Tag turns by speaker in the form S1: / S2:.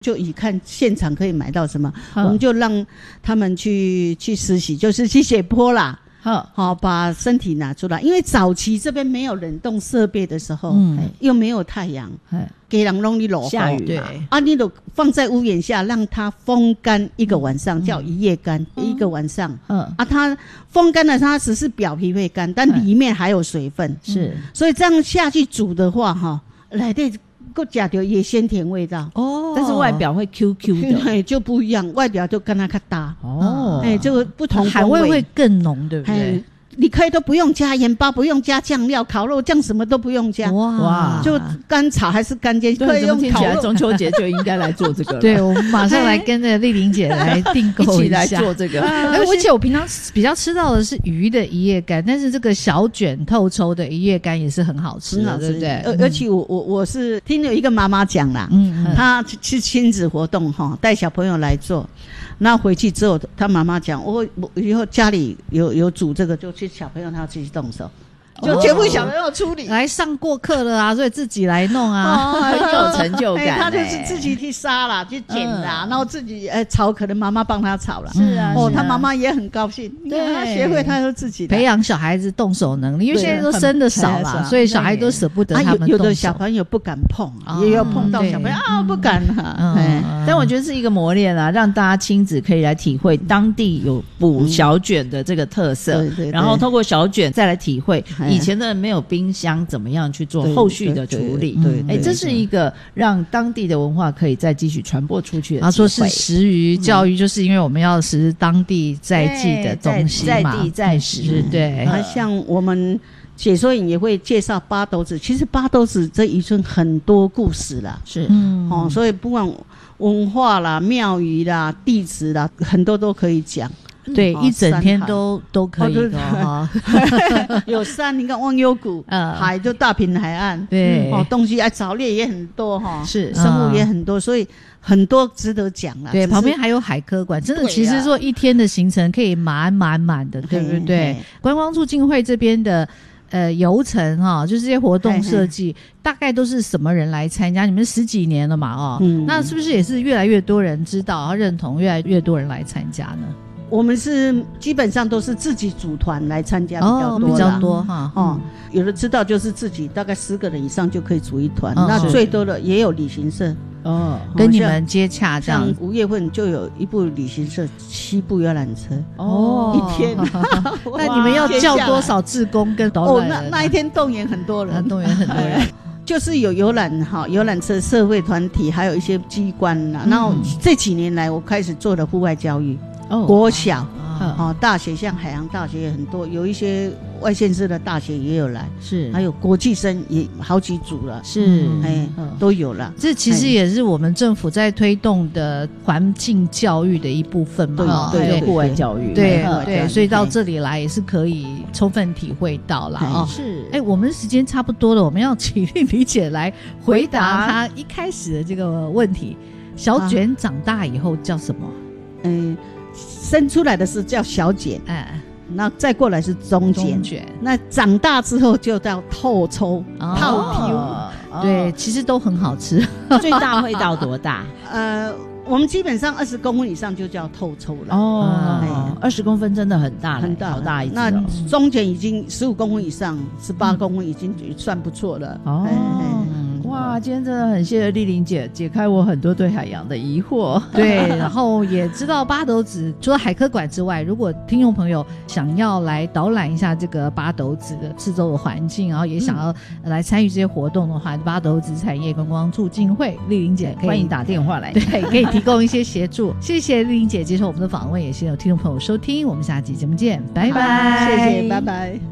S1: 就以看现场可以买到什么，我们就让他们去实习，就是去解剖啦。好，把身体拿出来，因为早期这边没有冷冻设备的时候，又没有太阳，给人弄你落
S2: 下雨
S1: 啊，你都放在屋檐下，让它风干一个晚上，叫一夜干，一个晚上。它风干了，它只是表皮会干，但里面还有水分，
S2: 是，
S1: 所以这样下去煮的话，来的够加掉也鲜甜味道
S2: 但是外表会 QQ 的，
S1: 就不一样，外表就跟它搭这个不同
S3: 海味会更浓，对不对？
S1: 你可以都不用加盐巴，不用加酱料，烤肉酱什么都不用加，哇，就干炒还是干煎，可以用烤肉。
S2: 中秋节就应该来做这个了。
S3: 对，我们马上来跟着丽玲姐来订购
S2: 一起来做这个。
S3: 而且我平常比较吃到的是鱼的一夜干，但是这个小卷透抽的一夜干也是很好吃的，对不对？
S1: 而且我是听有一个妈妈讲啦，她去亲子活动带小朋友来做。那回去之后，他妈妈讲，我以后家里有煮这个，就去小朋友他要自己动手，就全部小朋友处理，
S3: 来上过课了啊，所以自己来弄啊，
S2: 很有成就感。
S1: 他就是自己去杀啦，去剪啦，然后自己炒，可能妈妈帮他炒了。
S2: 是啊，
S1: 他妈妈也很高兴，对，他学会他都自己
S3: 培养小孩子动手能力，因为现在都生的少了，所以小孩都舍不得他们动手。
S1: 有的小朋友不敢碰，也有碰到小朋友不敢。
S2: 但我觉得是一个磨练啊，让大家亲子可以来体会当地有捕小卷的这个特色，然后透过小卷再来体会以前的人没有冰箱怎么样去做后续的处理。这是一个让当地的文化可以再继续传播出去的机会。
S3: 他说是食鱼教育，就是因为我们要食当地在地的东西嘛，
S2: 在地在食。
S1: 对，像我们解说员也会介绍八斗子，其实八斗子这一村很多故事啦，
S2: 是
S1: 所以不管文化啦、庙宇啦、地址啦，很多都可以讲。
S3: 对，一整天都可以的
S1: 有山，你看忘忧谷，海就大坪海岸，
S3: 对，
S1: 东西藻类也很多
S2: 是
S1: 生物也很多，所以很多值得讲啦。
S3: 对，旁边还有海科馆，真的，其实说一天的行程可以满的，对不对？观光促进会这边的游程就是这些活动设计，大概都是什么人来参加？你们10几年了嘛那是不是也是越来越多人知道，然后认同，越来越多人来参加呢？
S1: 我们是基本上都是自己组团来参加比较多有的知道就是自己大概10个人以上就可以组一团，那最多的也有旅行社
S3: 跟你们接洽这样。
S1: 像5月份就有一部旅行社7部游览车一天
S3: 那你们要叫多少志工跟导览人？
S1: 那一天动员很多人，就是有游览车、社会团体，还有一些机关然后这几年来我开始做的户外教育，国小大学，像海洋大学也很多，有一些外县市的大学也有来，
S3: 是，
S1: 还有国际生也好几组了，
S3: 是，
S1: 都有了。
S3: 这其实也是我们政府在推动的环境教育的一部分嘛，
S2: 对，户外教育，
S3: 对，所以到这里来也是可以充分体会到了是。我们时间差不多了，我们要请丽玲姐来回答她一开始的这个问题：小卷长大以后叫什么？
S1: 生出来的是叫小卷，那再过来是中卷，那长大之后就叫透抽、泡皮。
S3: 对，其实都很好吃。
S2: 最大会到多大？
S1: 我们基本上20公分以上就叫透抽了。
S2: 20公分真的很大了，
S1: 很大，
S2: 好大一只。
S1: 那中卷已经15公分以上，18公分已经算不错了。
S2: 哇，今天真的很谢谢丽玲姐解开我很多对海洋的疑惑。
S3: 对，然后也知道八斗子除了海科馆之外，如果听众朋友想要来导览一下这个八斗子的四周的环境，然后也想要来参与这些活动的话，八斗子产业观光促进会丽玲姐可以
S2: 欢迎打电话来，
S3: 对，可以提供一些协助。谢谢丽玲姐接受我们的访问，也谢谢听众朋友收听，我们下期节目见，拜拜。
S1: 谢谢，拜拜。